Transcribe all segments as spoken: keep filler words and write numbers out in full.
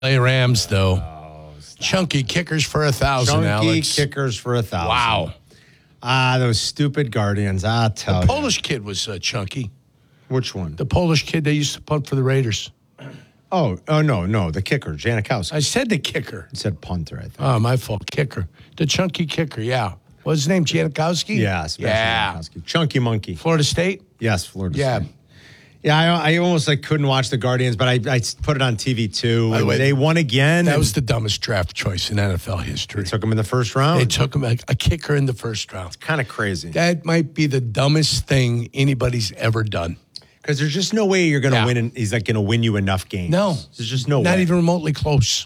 L A Rams, though. Oh, chunky kickers for a thousand, Chunky Alex. kickers for a thousand. Wow. Ah, those stupid Guardians. I tell the you. The Polish kid was uh, chunky. Which one? The Polish kid they used to punt for the Raiders. Oh, oh no, no, the kicker, Janikowski. I said the kicker. I said punter, I think. Oh, my fault. Kicker. The chunky kicker, yeah. What's his name, Janikowski? Yeah, yeah. Janikowski. Chunky monkey. Florida State? Yes, Florida yeah. State. Yeah, I, I almost like couldn't watch the Guardians, but I, I put it on T V too. The way, they won again. That was the dumbest draft choice in N F L history. They took him in the first round. They took him a, a kicker in the first round. It's kind of crazy. That might be the dumbest thing anybody's ever done. Because there's just no way you're going to yeah. win. And he's like going to win you enough games. No, there's just no not way. even remotely close.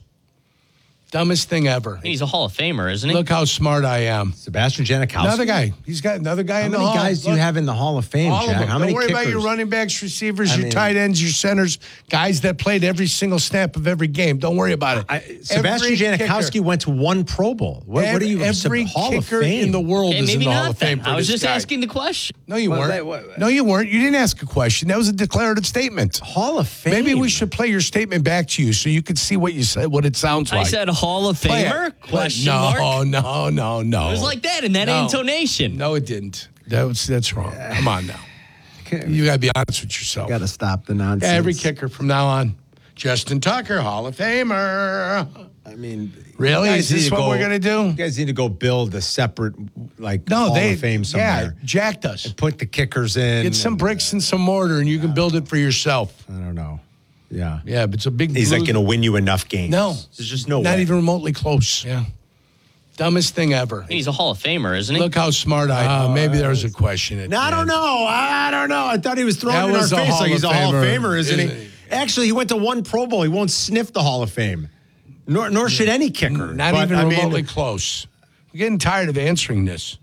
Dumbest thing ever. He's a Hall of Famer, isn't he? Look how smart I am. Sebastian Janikowski. Another guy. He's got another guy how in the hall. How many guys do you have in the Hall of Fame, All Jack? of them. How Don't many worry kickers? about your running backs, receivers, I your mean, tight ends, your centers, guys that played every single snap of every game. Don't worry about it. I, Sebastian every Janikowski kicker, went to one Pro Bowl. What, every, what are you? Every Hall kicker of Fame in the world okay, is in maybe the not Hall of then. Fame. For I was this just guy. asking the question. No, you well, weren't. that, what, no, you weren't. You didn't ask a question. That was a declarative statement. Hall of Fame. Maybe we should play your statement back to you so you could see what you said, what it sounds like. I said Hall of Famer? Question no, mark? No, no, no, no. It was like that in that no. intonation. No, it didn't. That was that's wrong. Come on now. You got to be honest with yourself. Got to stop the nonsense. Yeah, every kicker from now on. Justin Tucker, Hall of Famer. I mean, really? Is this what go, we're gonna do? You guys need to go build a separate, like, no, Hall they, of Fame somewhere. Yeah, Jack does. And put the kickers in. Get some and, bricks and some mortar, and you can build it for yourself. I don't know. Yeah. Yeah, but it's a big. He's blue, like going to win you enough games. No, there's just no. Not way. even remotely close. Yeah. Dumbest thing ever. He's a Hall of Famer, isn't he? Look how smart I am. Uh, maybe there was a question at No, I don't know. I don't know. I thought he was throwing that in was our face Hall like he's a Hall of Famer, Famer, isn't, isn't he? he? Actually, he went to one Pro Bowl. He won't sniff the Hall of Fame. Nor, nor should any kicker. Not but, even I remotely mean, close. I'm getting tired of answering this.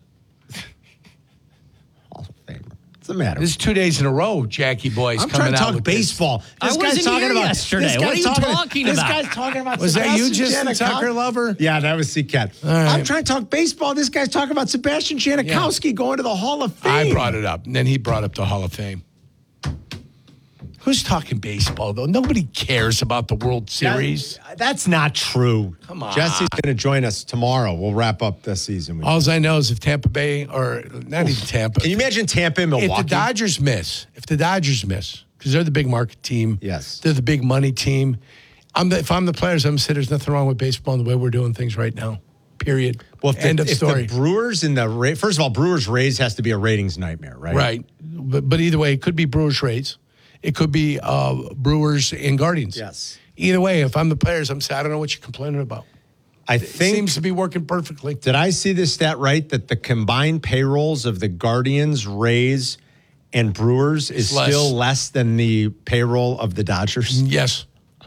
Hall of Famer. What's the matter? This is two days in a row, Jackie boys I'm coming trying to out talk with baseball. This I guy's wasn't talking here about yesterday. This What guy's are you talking, talking this about? guy's talking about. Was that you, Sebastian Justin Janikowski. Tucker lover? Yeah, that was C-Cat. right. I'm trying to talk baseball. This guy's talking about Sebastian Janikowski yeah. going to the Hall of Fame. I brought it up, and then he brought up the Hall of Fame. Who's talking baseball, though? Nobody cares about the World Series. That, that's not true. Come on. Jesse's going to join us tomorrow. We'll wrap up the season. With All I know is if Tampa Bay, or not even Tampa. Can you imagine Tampa and Milwaukee? If the Dodgers miss, if the Dodgers miss, because they're the big market team. Yes. They're the big money team. I'm the, if I'm the players, I'm saying there's nothing wrong with baseball and the way we're doing things right now. Period. Well, if End the, of if story. the Brewers and the Ra- first of all, Brewers Rays has to be a ratings nightmare, right? Right. But, but either way, it could be Brewers Rays. It could be uh, Brewers and Guardians. Yes. Either way, if I'm the players, I'm saying I don't know what you're complaining about. I It think seems to be working perfectly. Did I see this stat right? That the combined payrolls of the Guardians, Rays, and Brewers is Less. still less than the payroll of the Dodgers? Yes.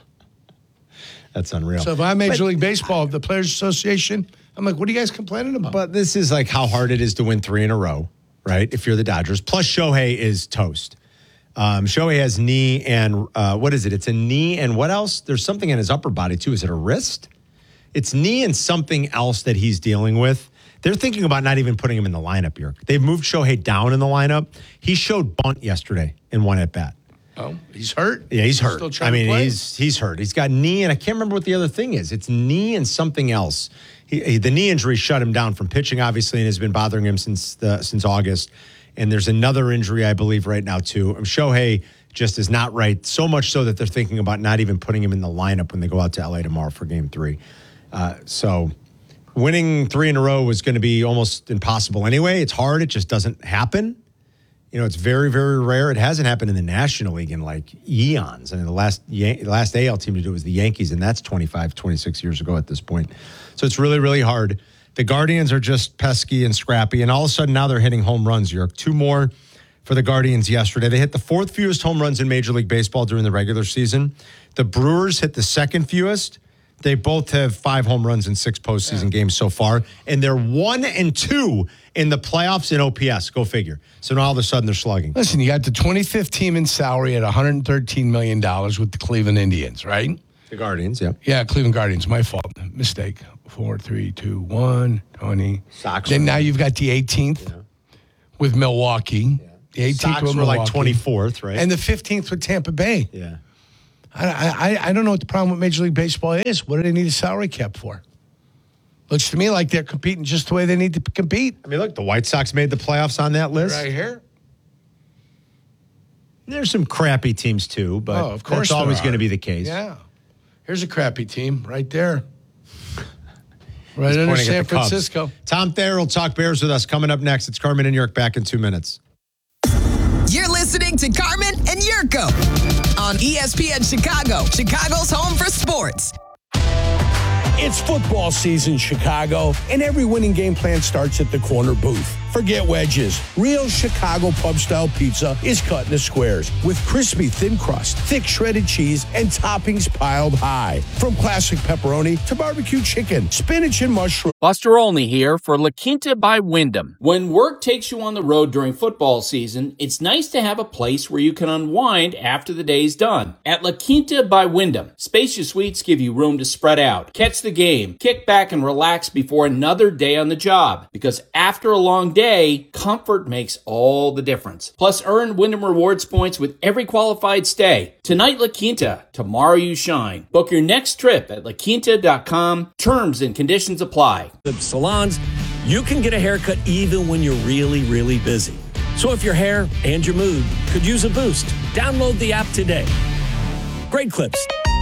That's unreal. So if I'm Major But- League Baseball, the Players Association, I'm like, what are you guys complaining about? But this is like how hard it is to win three in a row, right? If you're the Dodgers. Plus, Shohei is toast. Um, Shohei has knee and uh, what is it? It's a knee and what else? There's something in his upper body too. Is it a wrist? It's knee and something else that he's dealing with. They're thinking about not even putting him in the lineup, Yerk. They've moved Shohei down in the lineup. He showed bunt yesterday in one at bat. Oh, he's hurt? Yeah, he's hurt. Still I trying to mean, play? he's he's hurt. He's got knee, and I can't remember what the other thing is. It's knee and something else. He, he, the knee injury shut him down from pitching, obviously, and has been bothering him since the, since August. And there's another injury, I believe, right now, too. Um, Shohei just is not right, so much so that they're thinking about not even putting him in the lineup when they go out to L A tomorrow for game three. Uh, so winning three in a row was going to be almost impossible anyway. It's hard. It just doesn't happen. You know, it's very, very rare. It hasn't happened in the National League in like eons. I mean, the last Yan- the last A L team to do it was the Yankees, and that's twenty-five, twenty-six years ago at this point. So it's really, really hard. The Guardians are just pesky and scrappy, and all of a sudden now they're hitting home runs, Yerk. Two more for the Guardians yesterday. They hit the fourth fewest home runs in Major League Baseball during the regular season. The Brewers hit the second fewest. They both have five home runs in six postseason yeah. games so far, and they're one and two in the playoffs in O P S. Go figure. So now all of a sudden they're slugging. Listen, you got the twenty-fifth team in salary at one hundred thirteen million dollars with the Cleveland Indians, right? The Guardians, yeah. Yeah, Cleveland Guardians. My fault. Mistake. Four, three, two, one, twenty. Sox. Then now you've got the eighteenth yeah. with Milwaukee. Yeah. The eighteenth Sox with were Milwaukee. like twenty-fourth, right? And the fifteenth with Tampa Bay. Yeah. I, I I don't know what the problem with Major League Baseball is. What do they need a salary cap for? Looks to me like they're competing just the way they need to compete. I mean, look, the White Sox made the playoffs on that list. Right here. There's some crappy teams too, but Oh, of course that's always there going to are. be the case. Yeah. Here's a crappy team right there. Right He's under pointing at San the Cubs. Francisco. Tom Thayer will talk Bears with us coming up next. It's Carmen and York back in two minutes. You're listening to Carmen and Yurko on E S P N Chicago, Chicago's home for sports. It's football season, Chicago, and every winning game plan starts at the corner booth. Forget wedges. Real Chicago pub-style pizza is cut into squares with crispy thin crust, thick shredded cheese, and toppings piled high. From classic pepperoni to barbecue chicken, spinach and mushroom. Buster Olney here for La Quinta by Wyndham. When work takes you on the road during football season, it's nice to have a place where you can unwind after the day's done. At La Quinta by Wyndham, spacious suites give you room to spread out, catch the game, kick back and relax before another day on the job. Because after a long day, comfort makes all the difference. Plus, earn Wyndham Rewards points with every qualified stay. Tonight, La Quinta. Tomorrow, you shine. Book your next trip at la quinta dot com. Terms and conditions apply. The salons, you can get a haircut even when you're really, really busy. So if your hair and your mood could use a boost, download the app today. Great clips.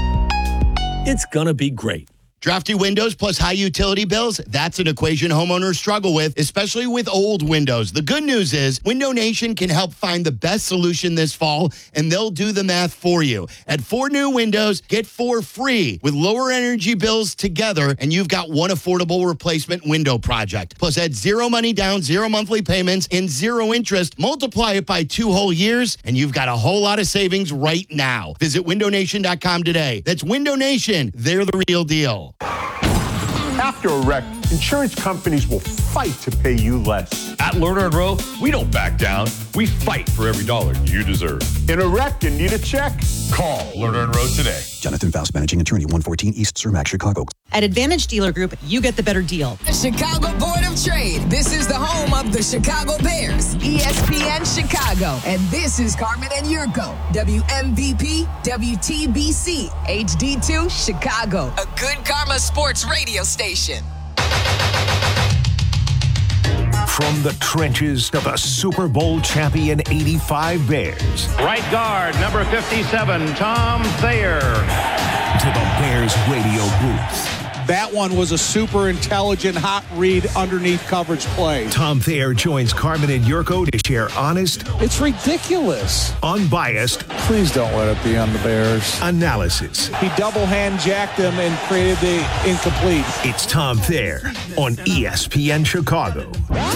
It's gonna be great. Drafty windows plus high utility bills, that's an equation homeowners struggle with, especially with old windows. The good news is Window Nation can help find the best solution this fall, and they'll do the math for you. At four new windows, get four free with lower energy bills together, and you've got one affordable replacement window project. Plus, add zero money down, zero monthly payments, and zero interest. Multiply it by two whole years, and you've got a whole lot of savings right now. Visit window nation dot com today. That's Window Nation. They're the real deal. After a wreck, insurance companies will fight to pay you less. At Lerner and Rowe, we don't back down. We fight for every dollar you deserve. In a wreck and need a check? Call Lerner and Rowe today. Jonathan Faust, Managing Attorney, one fourteen East Cermak, Chicago. At Advantage Dealer Group, you get the better deal. The Chicago Board of Trade. This is the home of the Chicago Bears. E S P N Chicago. And this is Carmen and Yurko. W M V P, W T B C, H D two, Chicago. A good Karma Sports radio station. From the trenches of the Super Bowl champion eighty-five Bears. Right guard, number fifty-seven, Tom Thayer. To the Bears radio booth. That one was a super intelligent, hot read underneath coverage play. Tom Thayer joins Carmen and Yurko to share honest, it's ridiculous, unbiased, please don't let it be on the Bears, analysis. He double hand jacked them and created the incomplete. It's Tom Thayer on E S P N Chicago.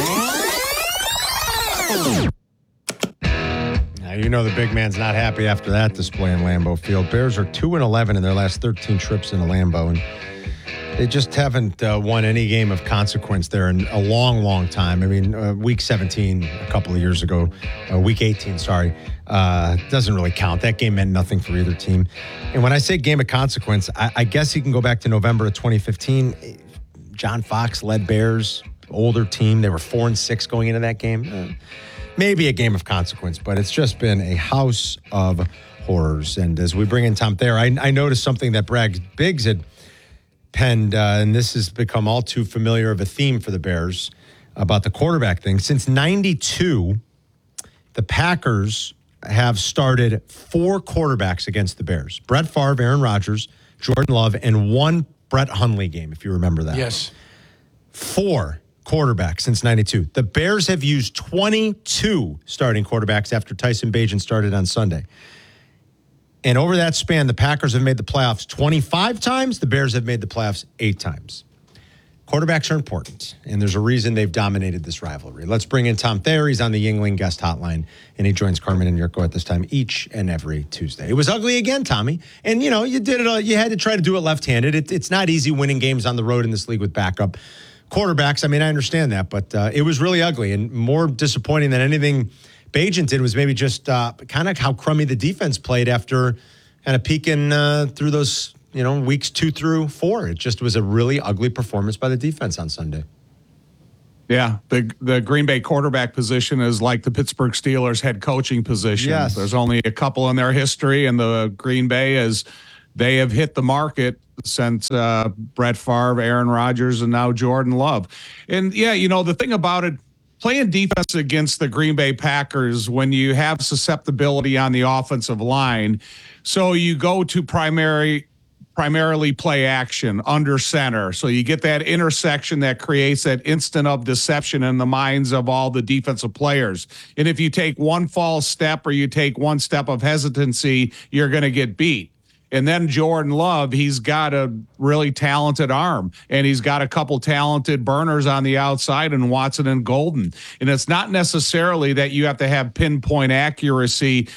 Now, you know the big man's not happy after that display in Lambeau Field. Bears are two and eleven in their last thirteen trips into Lambeau, and they just haven't uh, won any game of consequence there in a long, long time. I mean, uh, week seventeen a couple of years ago, uh, week eighteen, sorry, uh, doesn't really count. That game meant nothing for either team. And when I say game of consequence, I, I guess you can go back to November of twenty fifteen. John Fox led Bears, older team. They were four and six going into that game. Uh, maybe a game of consequence, but it's just been a house of horrors. And as we bring in Tom Thayer, I, I noticed something that Bragg Biggs had penned, uh, and this has become all too familiar of a theme for the Bears about the quarterback thing. Since ninety-two, the Packers have started four quarterbacks against the Bears. Brett Favre, Aaron Rodgers, Jordan Love, and one Brett Hundley game, if you remember that. Yes. Four quarterbacks since ninety-two. The Bears have used twenty-two starting quarterbacks after Tyson Bagent started on Sunday. And over that span, the Packers have made the playoffs twenty-five times. The Bears have made the playoffs eight times. Quarterbacks are important, and there's a reason they've dominated this rivalry. Let's bring in Tom Thayer. He's on the Yingling guest hotline, and he joins Carmen and Yurko at this time each and every Tuesday. It was ugly again, Tommy. And, you know, you did it. You had to try to do it left-handed. It, it's not easy winning games on the road in this league with backup quarterbacks. I mean, I understand that, but uh, it was really ugly and more disappointing than anything Bagent did was maybe just uh, kind of how crummy the defense played after kind of peeking uh, through those, you know, weeks two through four. It just was a really ugly performance by the defense on Sunday. Yeah, the the Green Bay quarterback position is like the Pittsburgh Steelers head coaching position. Yes. There's only a couple in their history, and the Green Bay is they have hit the market since uh, Brett Favre, Aaron Rodgers, and now Jordan Love. And yeah, you know, the thing about it, playing defense against the Green Bay Packers when you have susceptibility on the offensive line, so you go to primary primarily play action under center. So you get that intersection that creates that instant of deception in the minds of all the defensive players. And if you take one false step or you take one step of hesitancy, you're going to get beat. And then Jordan Love, he's got a really talented arm, and he's got a couple talented burners on the outside in Watson and Golden. And it's not necessarily that you have to have pinpoint accuracy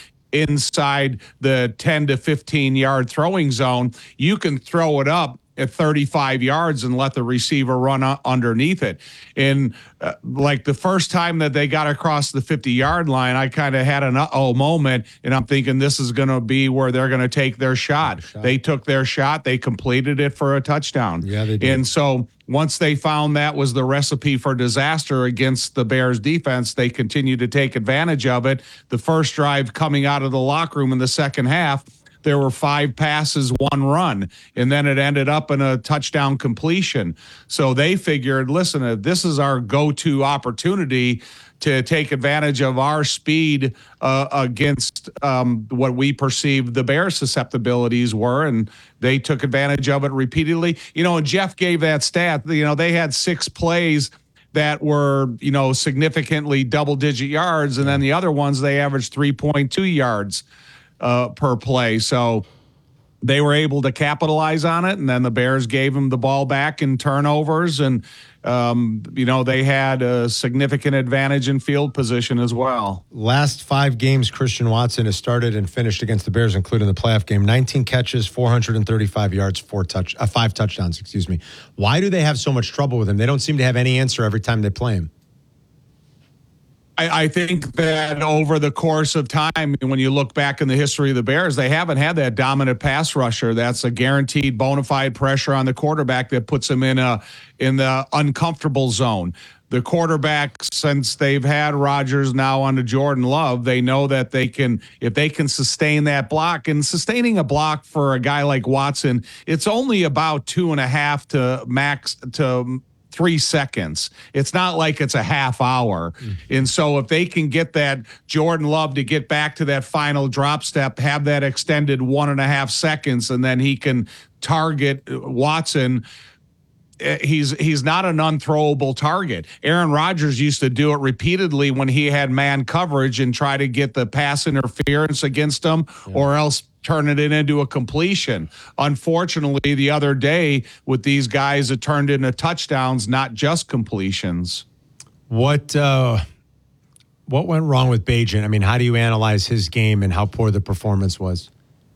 inside the ten to fifteen yard throwing zone. You can throw it up at thirty-five yards and let the receiver run u- underneath it. And uh, like the first time that they got across the fifty yard line, I kind of had an uh-oh moment, and I'm thinking this is going to be where they're going to take their shot. shot. They took their shot. They completed it for a touchdown. Yeah, they did. And so once they found that was the recipe for disaster against the Bears defense, they continued to take advantage of it. The first drive coming out of the locker room in the second half, there were five passes, one run, and then it ended up in a touchdown completion. So they figured, listen, this is our go-to opportunity to take advantage of our speed uh, against um, what we perceived the Bears' susceptibilities were, and they took advantage of it repeatedly. You know, and Jeff gave that stat, you know, they had six plays that were, you know, significantly double-digit yards, and then the other ones, they averaged three point two yards uh, per play. So they were able to capitalize on it, and then the Bears gave them the ball back in turnovers, and Um, you know, they had a significant advantage in field position as well. Last five games Christian Watson has started and finished against the Bears, including the playoff game, nineteen catches, four hundred thirty-five yards, four touch, uh, five touchdowns, excuse me. Why do they have so much trouble with him? They don't seem to have any answer every time they play him. I, I think that over the course of time, when you look back in the history of the Bears, they haven't had that dominant pass rusher. That's a guaranteed bona fide pressure on the quarterback that puts him in a in the uncomfortable zone. The quarterback, since they've had Rodgers now on to Jordan Love, they know that they can, if they can sustain that block, and sustaining a block for a guy like Watson, it's only about two and a half to max to three seconds. It's not like it's a half hour. Mm. And so if they can get that Jordan Love to get back to that final drop step, have that extended one and a half seconds, and then he can target Watson, he's he's not an unthrowable target. Aaron Rodgers used to do it repeatedly when he had man coverage and try to get the pass interference against him, yeah. or else turn it into a completion. Unfortunately, the other day with these guys, it turned into touchdowns, not just completions. What uh, what went wrong with Bagent? I mean, how do you analyze his game and how poor the performance was?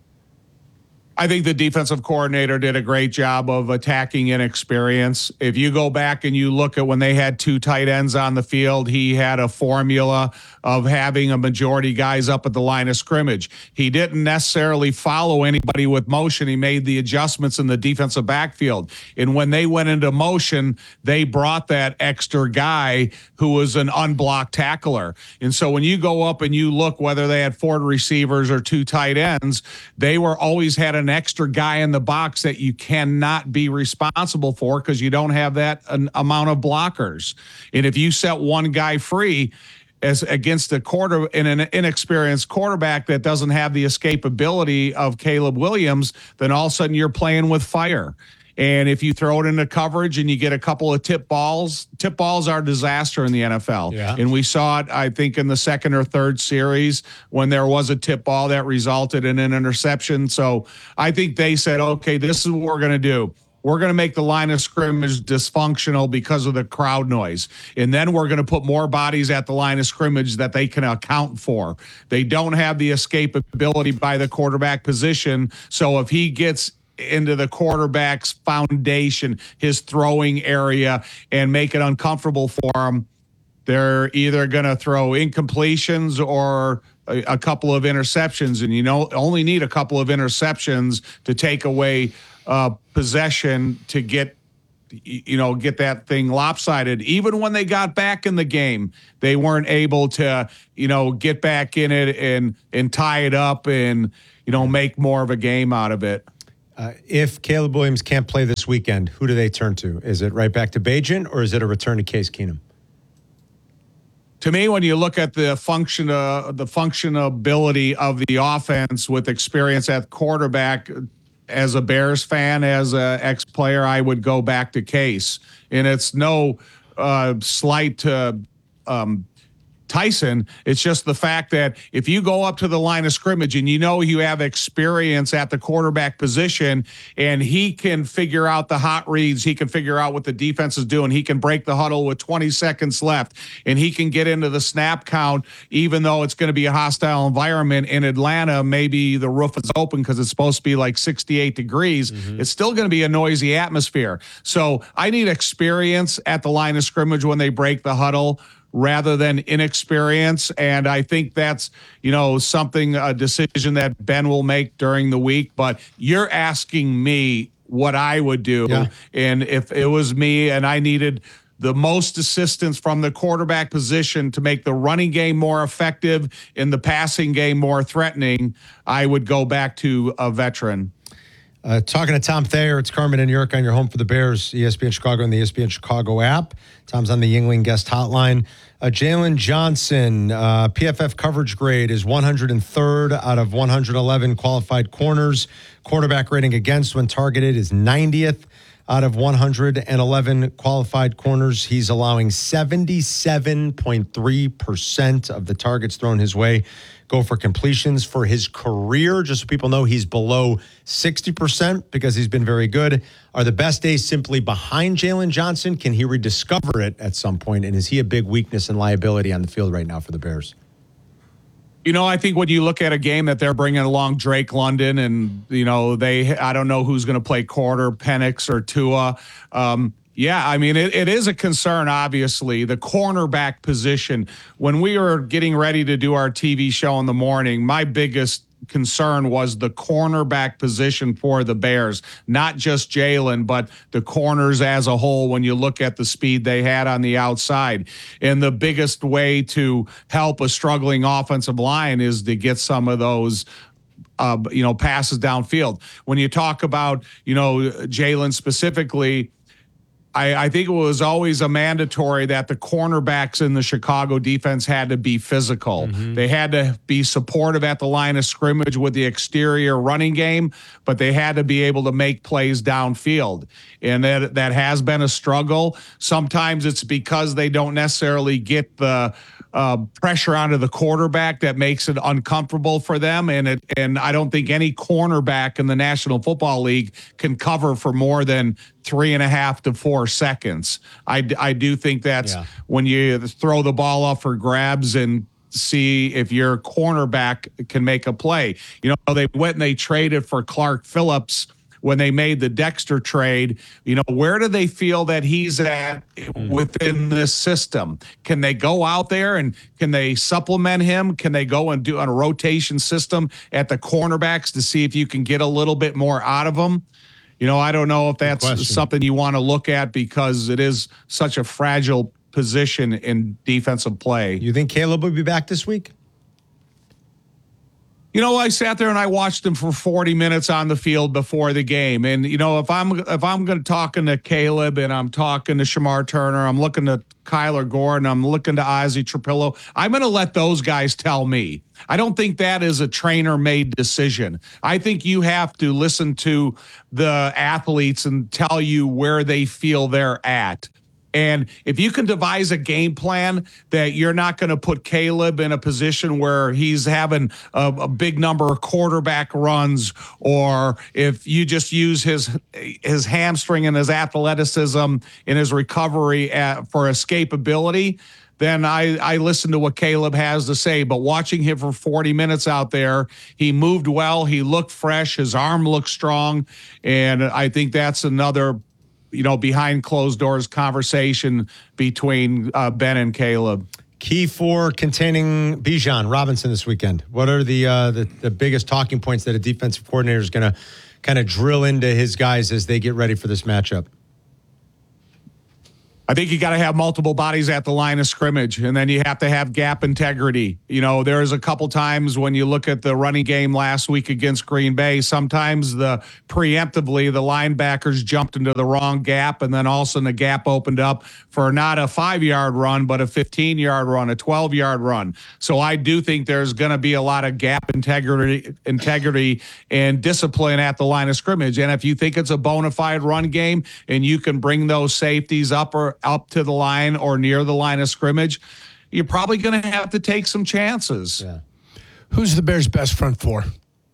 I think the defensive coordinator did a great job of attacking inexperience. If you go back and you look at when they had two tight ends on the field, he had a formula of having a majority guys up at the line of scrimmage. He didn't necessarily follow anybody with motion. He made the adjustments in the defensive backfield. And when they went into motion, they brought that extra guy who was an unblocked tackler. And so when you go up and you look whether they had four receivers or two tight ends, they were always had an extra guy in the box that you cannot be responsible for because you don't have that an amount of blockers. And if you set one guy free as against a quarter in an inexperienced quarterback that doesn't have the escapability of Caleb Williams, then all of a sudden you're playing with fire. And if you throw it into coverage and you get a couple of tip balls, tip balls are a disaster in the N F L. Yeah. And we saw it, I think, in the second or third series when there was a tip ball that resulted in an interception. So I think they said, okay, this is what we're going to do. We're going to make the line of scrimmage dysfunctional because of the crowd noise. And then we're going to put more bodies at the line of scrimmage that they can account for. They don't have the escapability by the quarterback position. So if he gets into the quarterback's foundation, his throwing area, and make it uncomfortable for him, they're either going to throw incompletions or a, a couple of interceptions. And you know, only need a couple of interceptions to take away uh, possession to get you know, get that thing lopsided. Even when they got back in the game, they weren't able to, you know, get back in it and and tie it up and, you know, make more of a game out of it. Uh, if Caleb Williams can't play this weekend, who do they turn to? Is it right back to Bagent, or is it a return to Case Keenum? To me, when you look at the function, uh, the functionability of the offense with experience at quarterback, as a Bears fan, as an ex-player, I would go back to Case. And it's no uh, slight to um, Tyson. It's just the fact that if you go up to the line of scrimmage and you know you have experience at the quarterback position and he can figure out the hot reads, he can figure out what the defense is doing, he can break the huddle with twenty seconds left, and he can get into the snap count even though it's going to be a hostile environment. In Atlanta, maybe the roof is open because it's supposed to be like sixty-eight degrees. Mm-hmm. It's still going to be a noisy atmosphere. So I need experience at the line of scrimmage when they break the huddle, rather than inexperience. And I think that's, you know, something, a decision that Ben will make during the week. But you're asking me what I would do. Yeah. And if it was me and I needed the most assistance from the quarterback position to make the running game more effective and the passing game more threatening, I would go back to a veteran. Uh, talking to Tom Thayer, it's Carmen and Yurk on your home for the Bears, E S P N Chicago and the E S P N Chicago app. Tom's on the Yuengling guest hotline. Uh, Jalen Johnson, uh, P F F coverage grade is one hundred third out of one hundred eleven qualified corners. Quarterback rating against when targeted is ninetieth out of one hundred eleven qualified corners. He's allowing seventy-seven point three percent of the targets thrown his way go for completions. For his career, just so people know, he's below sixty percent because he's been very good. Are the best days simply behind Jalen Johnson? Can he rediscover it at some point? And is he a big weakness and liability on the field right now for the Bears? You know, I think when you look at a game that they're bringing along Drake London and, you know, they, I don't know who's going to play quarter, Penix or Tua. Um, yeah, I mean, it, it is a concern, obviously, the cornerback position. When we were getting ready to do our T V show in the morning, my biggest concern was the cornerback position for the Bears, not just Jalen, but the corners as a whole when you look at the speed they had on the outside. And the biggest way to help a struggling offensive line is to get some of those uh, you know, passes downfield. When you talk about, you know, Jalen specifically, I, I think it was always a mandatory that the cornerbacks in the Chicago defense had to be physical. Mm-hmm. They had to be supportive at the line of scrimmage with the exterior running game, but they had to be able to make plays downfield. And that, that has been a struggle. Sometimes it's because they don't necessarily get the uh, pressure onto the quarterback that makes it uncomfortable for them. And it, and I don't think any cornerback in the National Football League can cover for more than three and a half to four seconds. I, I do think that's yeah. when you throw the ball up for grabs and see if your cornerback can make a play. You know, they went and they traded for Clark Phillips when they made the Dexter trade. You know, where do they feel that he's at within this system? Can they go out there and can they supplement him? Can they go and do on a rotation system at the cornerbacks to see if you can get a little bit more out of them? You know, I don't know if that's something you want to look at because it is such a fragile position in defensive play. You think Caleb will be back this week? You know, I sat there and I watched him for forty minutes on the field before the game. And, you know, if I'm if I'm going to talking to Caleb and I'm talking to Shamar Turner, I'm looking to Kyler Gordon, I'm looking to Ozzie Trapillo, I'm going to let those guys tell me. I don't think that is a trainer-made decision. I think you have to listen to the athletes and tell you where they feel they're at. And if you can devise a game plan that you're not going to put Caleb in a position where he's having a, a big number of quarterback runs, or if you just use his his hamstring and his athleticism in his recovery at, for escapability, then I, I listen to what Caleb has to say. But watching him for forty minutes out there, he moved well. He looked fresh. His arm looked strong. And I think that's another, you know, behind closed doors conversation between uh, Ben and Caleb. Key for containing Bijan Robinson this weekend. What are the, uh, the the biggest talking points that a defensive coordinator is going to kind of drill into his guys as they get ready for this matchup? I think you got to have multiple bodies at the line of scrimmage, and then you have to have gap integrity. You know, there's a couple times when you look at the running game last week against Green Bay, sometimes the preemptively the linebackers jumped into the wrong gap, and then all of a sudden the gap opened up for not a five-yard run, but a fifteen-yard run, a twelve-yard run. So I do think there's going to be a lot of gap integrity, integrity and discipline at the line of scrimmage. And if you think it's a bona fide run game and you can bring those safeties up or up to the line or near the line of scrimmage, you're probably going to have to take some chances. Yeah. Who's the Bears' best front four?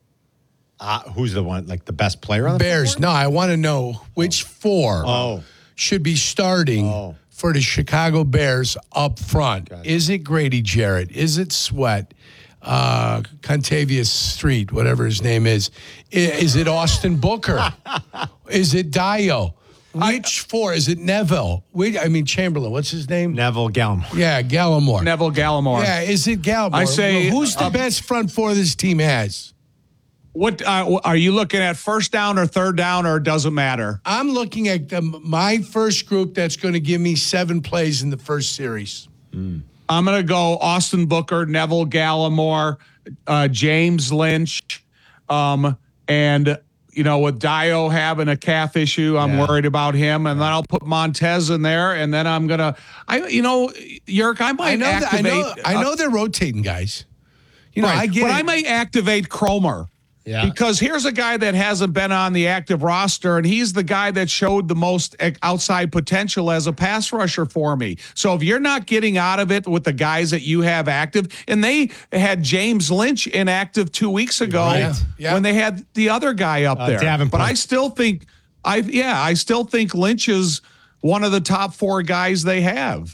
Uh, who's the one, like the best player on the Bears? front No, I want to know which four oh. should be starting oh. for the Chicago Bears up front. Gotcha. Is it Grady Jarrett? Is it Sweat? Uh, Contavious Street, whatever his name is. Is, is it Austin Booker? Is it Dio? Which I, four? Is it Neville? Wait, I mean Chamberlain. What's his name? Neville Gallimore. Yeah, Gallimore. Neville Gallimore. Yeah, is it Gallimore? I say, well, who's the uh, best front four this team has? What uh, are you looking at? First down or third down, or does it matter? I'm looking at the, my first group that's going to give me seven plays in the first series. Mm. I'm going to go Austin Booker, Neville Gallimore, uh, James Lynch, um, and. You know, with Dio having a calf issue, I'm yeah. worried about him. And then I'll put Montez in there. And then I'm going to, I, you know, Yerk, I might I know activate. That, I, know, I know they're rotating guys. You know, right, I get But it. I might activate Cromer. Yeah. Because here's a guy that hasn't been on the active roster, and he's the guy that showed the most outside potential as a pass rusher for me. So if you're not getting out of it with the guys that you have active, and they had James Lynch inactive two weeks ago right. yeah. when they had the other guy up uh, there. Davenport. But I still think, I yeah, I still think Lynch is one of the top four guys they have.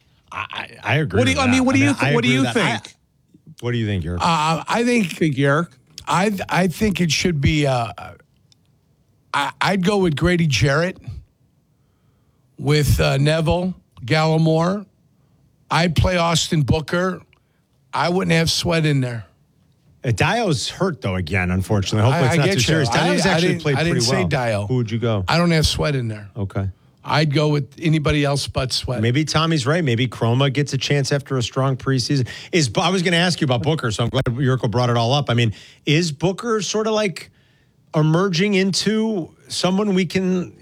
I, I agree. What do you, with I mean, that. what do you I mean, th- what do you that. think? I, what do you think, Yerk? Uh, I think, think Yerk. I I think it should be. Uh, I, I'd go with Grady Jarrett, with uh, Neville Gallimore. I'd play Austin Booker. I wouldn't have Sweat in there. Uh, Dio's hurt though again. Unfortunately, hopefully I, it's I not get too you. serious. I Dio's didn't- actually I didn't- played I didn't pretty say well. Dio. Who would you go? I don't have Sweat in there. Okay. I'd go with anybody else but Sweat. Maybe Tommy's right. Maybe Chroma gets a chance after a strong preseason. Is I was going to ask you about Booker, so I'm glad Yurko brought it all up. I mean, is Booker sort of like emerging into someone we can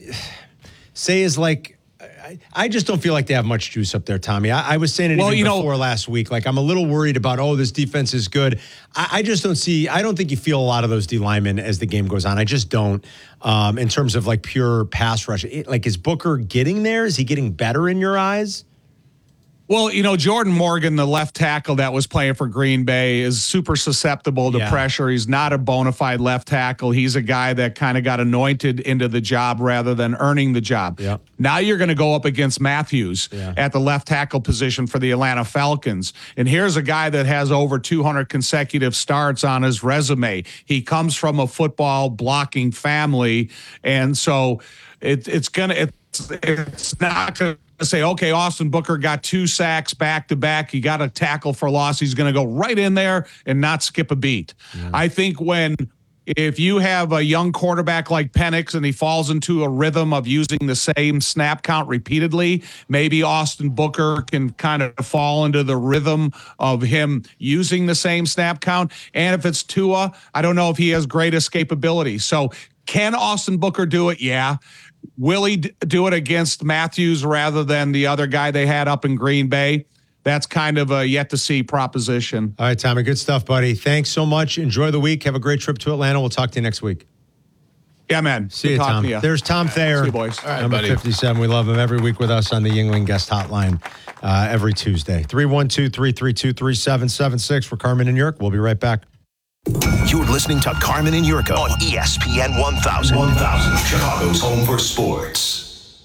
say is like, I, I just don't feel like they have much juice up there, Tommy. I, I was saying it well, even you before know, last week. Like, I'm a little worried about, oh, this defense is good. I, I just don't see, I don't think you feel a lot of those D linemen as the game goes on. I just don't, um, in terms of like pure pass rush. It, like, is Booker getting there? Is he getting better in your eyes? Well, you know, Jordan Morgan, the left tackle that was playing for Green Bay, is super susceptible to Yeah. pressure. He's not a bona fide left tackle. He's a guy that kind of got anointed into the job rather than earning the job. Yeah. Now you're going to go up against Matthews Yeah. at the left tackle position for the Atlanta Falcons. And here's a guy that has over two hundred consecutive starts on his resume. He comes from a football blocking family. And so it, it's going to, it's, it's not going to say, okay, Austin Booker got two sacks back to back. He got a tackle for loss. He's going to go right in there and not skip a beat. Yeah. I think when if you have a young quarterback like Penix and he falls into a rhythm of using the same snap count repeatedly, maybe Austin Booker can kind of fall into the rhythm of him using the same snap count. And if it's Tua, I don't know if he has great escapability. So can Austin Booker do it? Yeah. Will he do it against Matthews rather than the other guy they had up in Green Bay? That's kind of a yet-to-see proposition. All right, Tommy, good stuff, buddy. Thanks so much. Enjoy the week. Have a great trip to Atlanta. We'll talk to you next week. Yeah, man. See Good you, talking Tom. to you. There's Tom Thayer, See you, boys. All right, number buddy. fifty-seven. We love him every week with us on the Yingling Guest Hotline uh, every Tuesday. three one two, three three two, three seven seven six for Carmen and Yerk. We'll be right back. You're listening to Carmen and Yurko on E S P N one thousand. one thousand, Chicago's home for sports.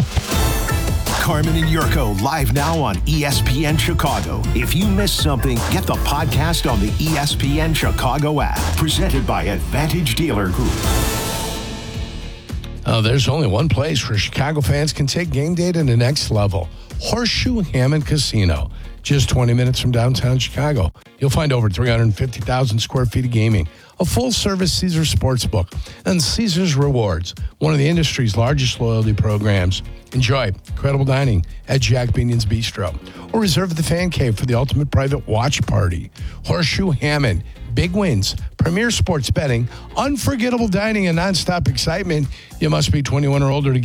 Carmen and Yurko live now on E S P N Chicago. If you missed something, get the podcast on the E S P N Chicago app. Presented by Advantage Dealer Group. Oh, there's only one place where Chicago fans can take game day to the next level. Horseshoe Hammond Casino. just twenty minutes from downtown Chicago. You'll find over three hundred fifty thousand square feet of gaming, a full-service Caesars Sportsbook, and Caesars Rewards, one of the industry's largest loyalty programs. Enjoy incredible dining at Jack Binion's Bistro, or reserve the Fan Cave for the ultimate private watch party. Horseshoe Hammond, big wins, premier sports betting, unforgettable dining, and nonstop excitement. You must be twenty-one or older to